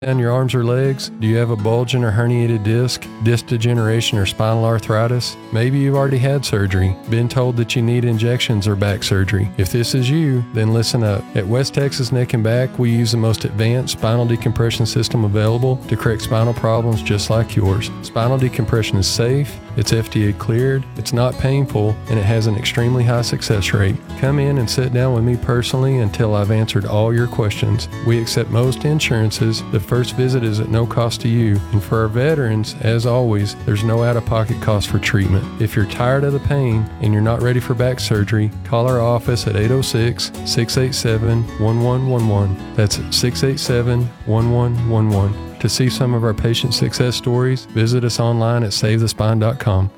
Down your arms or legs? Do you have a bulging or herniated disc, disc degeneration, or spinal arthritis? Maybe you've already had surgery, been told that you need injections or back surgery. If this is you, then listen up. At West Texas Neck and Back, we use the most advanced spinal decompression system available to correct spinal problems just like yours. Spinal decompression is safe, it's FDA cleared, it's not painful, and it has an extremely high success rate. Come in and sit down with me personally until I've answered all your questions. We accept most insurances. The first visit is at no cost to you. And for our veterans, as always, there's no out-of-pocket cost for treatment. If you're tired of the pain and you're not ready for back surgery, call our office at 806-687-1111. That's 687-1111. To see some of our patient success stories, visit us online at SaveTheSpine.com.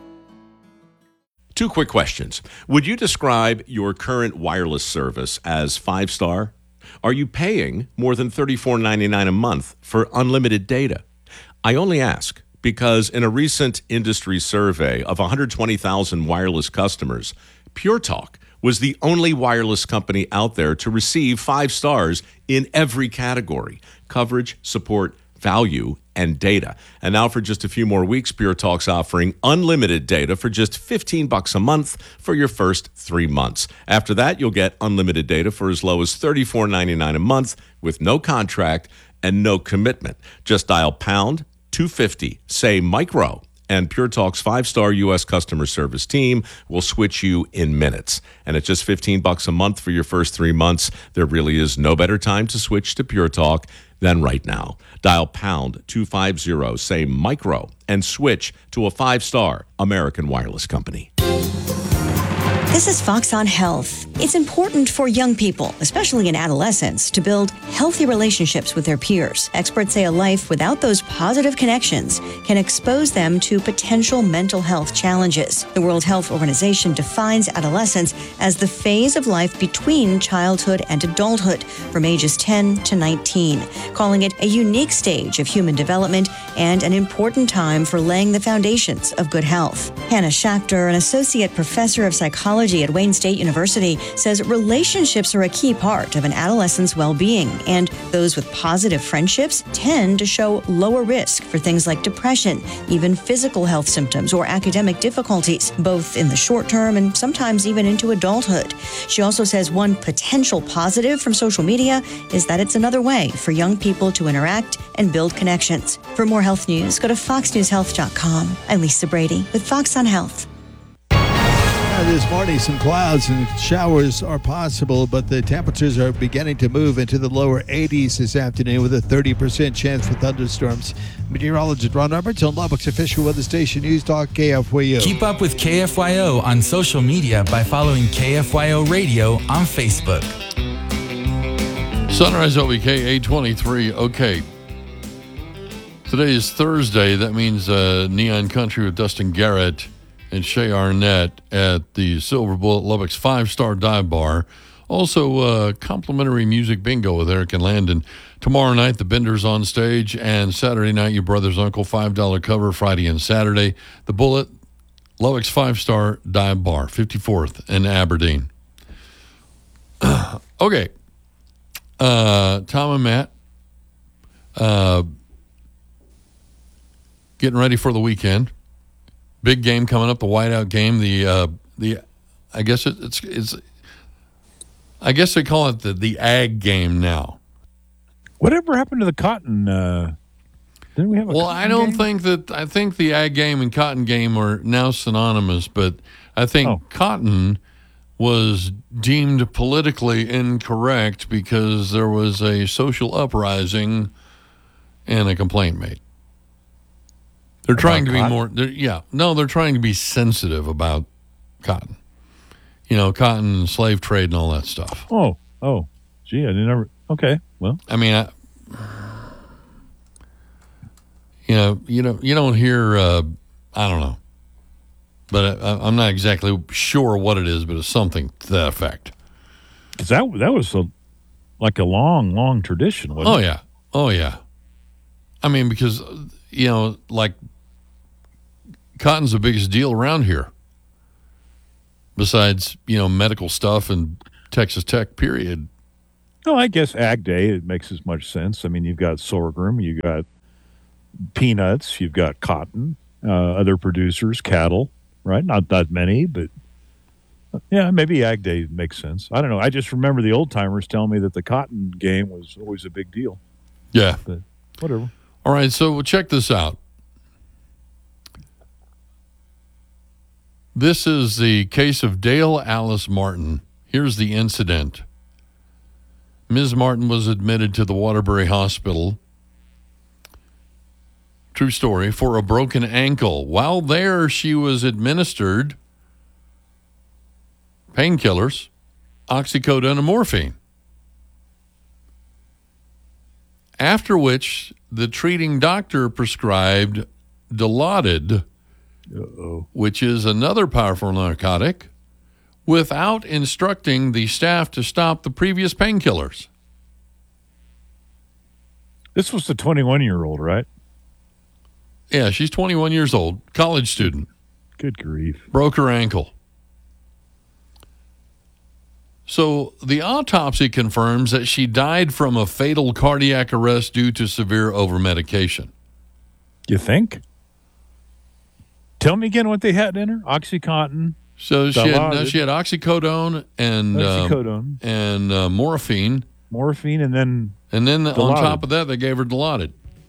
2 quick questions. Would you describe your current wireless service as 5-star? Are you paying more than $34.99 a month for unlimited data? I only ask because in a recent industry survey of 120,000 wireless customers, Pure Talk was the only wireless company out there to receive 5 stars in every category: coverage, support, value, and data. And now for just a few more weeks, Pure Talk's offering unlimited data for just $15 a month for your first 3 months. After that, you'll get unlimited data for as low as $34.99 a month with no contract and no commitment. Just dial pound 250, say micro, and Pure Talk's 5-star U.S. customer service team will switch you in minutes. And at just $15 a month for your first 3 months, there really is no better time to switch to Pure Talk than right now. Dial pound 250, say micro, and switch to a 5-star American wireless company. This is Fox on Health. It's important for young people, especially in adolescence, to build healthy relationships with their peers. Experts say a life without those positive connections can expose them to potential mental health challenges. The World Health Organization defines adolescence as the phase of life between childhood and adulthood, from ages 10 to 19, calling it a unique stage of human development and an important time for laying the foundations of good health. Hannah Schachter, an associate professor of psychology at Wayne State University, says relationships are a key part of an adolescent's well-being, and those with positive friendships tend to show lower risk for things like depression, even physical health symptoms or academic difficulties, both in the short term and sometimes even into adulthood. She also says one potential positive from social media is that it's another way for young people to interact and build connections. For more health news, go to foxnewshealth.com. I'm Lisa Brady with Fox on Health. This morning, some clouds and showers are possible, but the temperatures are beginning to move into the lower 80s this afternoon with a 30% chance for thunderstorms. Meteorologist Ron Roberts on Lubbock's official weather station, News Talk KFYO. Keep up with KFYO on social media by following KFYO Radio on Facebook. Sunrise OBK 823. Okay. Today is Thursday. That means Neon Country with Dustin Garrett and Shay Arnett at the Silver Bullet Lubbock's 5-star dive bar. Also, complimentary music bingo with Eric and Landon. Tomorrow night, the Benders on stage, and Saturday night, your brother's uncle, $5 cover, Friday and Saturday. The Bullet, Lubbock's 5-star dive bar, 54th in Aberdeen. Okay. Tom and Matt, getting ready for the weekend. Big game coming up, the whiteout game. I guess it's I guess they call it the ag game now. Whatever happened to the cotton? Didn't we have a? Well, I don't think that. I think the ag game and cotton game are now synonymous, but I think cotton was deemed politically incorrect because there was a social uprising and a complaint made. They're trying to be more, they're trying to be sensitive about cotton. You know, cotton, slave trade, and all that stuff. Oh, gee, I didn't ever. Okay, well, I mean, you don't hear. I don't know, but I'm not exactly sure what it is, but it's something to that effect. That was like a long tradition, wasn't it? Oh yeah. I mean, because like. Cotton's the biggest deal around here, besides medical stuff and Texas Tech. Period. No, I guess Ag Day, it makes as much sense. I mean, you've got sorghum, you've got peanuts, you've got cotton, other producers, cattle, right? Not that many, but yeah, maybe Ag Day makes sense. I don't know. I just remember the old timers telling me that the cotton game was always a big deal. Yeah. But whatever. All right, so check this out. This is the case of Dale Alice Martin. Here's the incident. Ms. Martin was admitted to the Waterbury Hospital, true story, for a broken ankle. While there, she was administered painkillers, oxycodone and morphine. After which, the treating doctor prescribed Dilaudid, which is another powerful narcotic, without instructing the staff to stop the previous painkillers. This was the 21-year-old, right? Yeah, she's 21 years old, college student. Good grief. Broke her ankle. So the autopsy confirms that she died from a fatal cardiac arrest due to severe overmedication. You think? Tell me again what they had in her. OxyContin. So she had oxycodone and morphine. Morphine, and then on top of that, they gave her Dilaudid.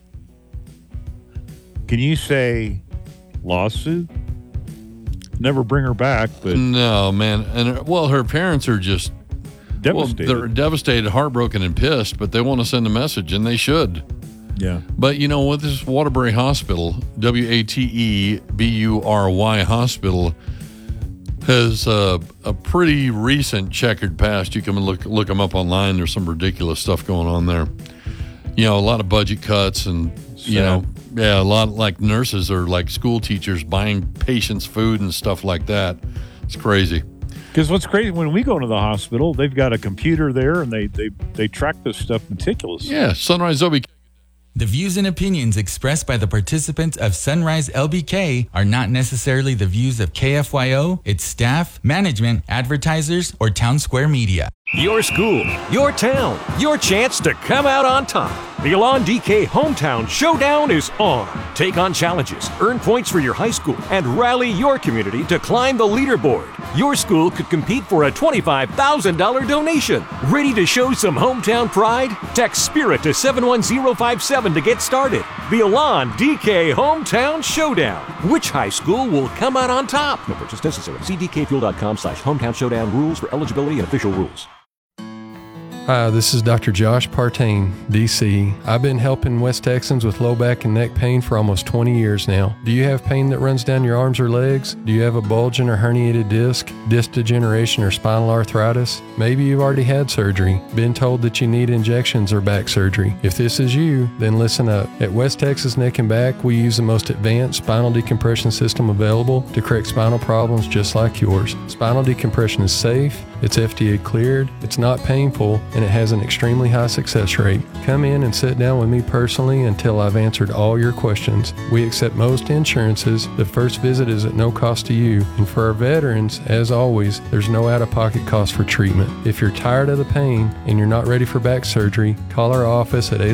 Can you say lawsuit? Never bring her back, but no, man. And her parents are just devastated. They're devastated, heartbroken, and pissed. But they want to send a message, and they should. Yeah. But you know what? This Waterbury Hospital, Watebury Hospital, has a pretty recent checkered past. You can look them up online. There's some ridiculous stuff going on there. You know, a lot of budget cuts and, a lot like nurses or like school teachers buying patients food and stuff like that. It's crazy. Because what's crazy, when we go to the hospital, they've got a computer there and they track this stuff meticulously. Yeah, Sunrise LBK. The views and opinions expressed by the participants of Sunrise LBK are not necessarily the views of KFYO, its staff, management, advertisers, or Town Square Media. Your school, your town, your chance to come out on top. The Elon DK Hometown Showdown is on. Take on challenges, earn points for your high school, and rally your community to climb the leaderboard. Your school could compete for a $25,000 donation. Ready to show some hometown pride? Text SPIRIT to 71057 to get started. The Elon DK Hometown Showdown. Which high school will come out on top? No purchase necessary. See dkfuel.com/hometown showdown rules for eligibility and official rules. Hi, this is Dr. Josh Partain, DC. I've been helping West Texans with low back and neck pain for almost 20 years now. Do you have pain that runs down your arms or legs? Do you have a bulging or herniated disc degeneration, or spinal arthritis? Maybe you've already had surgery, been told that you need injections or back surgery. If this is you, then listen up. At West Texas Neck and Back, we use the most advanced spinal decompression system available to correct spinal problems just like yours. Spinal decompression is safe, it's FDA cleared, it's not painful, and it has an extremely high success rate. Come in and sit down with me personally until I've answered all your questions. We accept most insurances. The first visit is at no cost to you. And for our veterans, as always, there's no out-of-pocket cost for treatment. If you're tired of the pain and you're not ready for back surgery, call our office at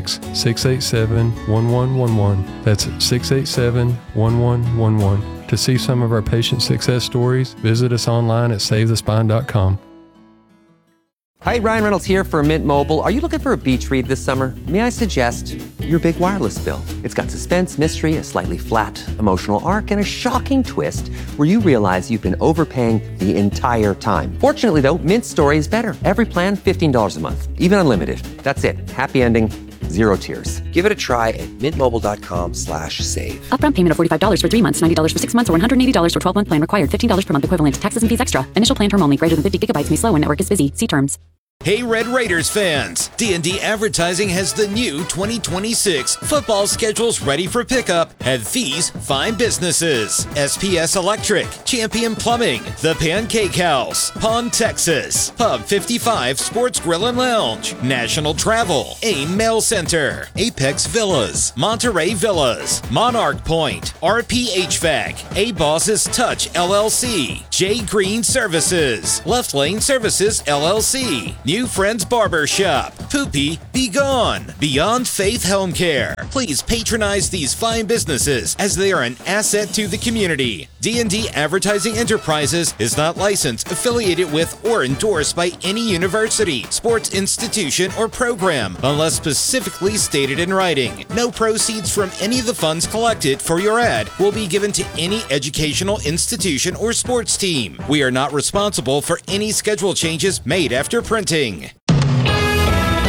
806-687-1111. That's 687-1111. To see some of our patient success stories, visit us online at SaveTheSpine.com. Hi, Ryan Reynolds here for Mint Mobile. Are you looking for a beach read this summer? May I suggest your big wireless bill? It's got suspense, mystery, a slightly flat, emotional arc, and a shocking twist where you realize you've been overpaying the entire time. Fortunately, though, Mint's story is better. Every plan, $15 a month, even unlimited. That's it. Happy ending. Zero tears. Give it a try at mintmobile.com/save. Upfront payment of $45 for 3 months, $90 for 6 months, or $180 for 12-month plan required. $15 per month equivalent. Taxes and fees extra. Initial plan term only. Greater than 50 gigabytes may slow when network is busy. See terms. Hey Red Raiders fans, D&D Advertising has the new 2026 football schedules ready for pickup at these fine businesses: SPS Electric, Champion Plumbing, The Pancake House, Pawn, Texas, Pub 55 Sports Grill and Lounge, National Travel, AIM Mail Center, Apex Villas, Monterey Villas, Monarch Point, RP HVAC, A Boss's Touch LLC, J Green Services, Left Lane Services LLC, New Friends Barber Shop. Poopy, be gone. Beyond Faith Home Care. Please patronize these fine businesses as they are an asset to the community. D&D Advertising Enterprises is not licensed, affiliated with, or endorsed by any university, sports institution, or program unless specifically stated in writing. No proceeds from any of the funds collected for your ad will be given to any educational institution or sports team. We are not responsible for any schedule changes made after printing.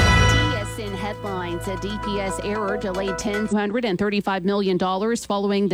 Headlines: a DPS error delayed $135 million following the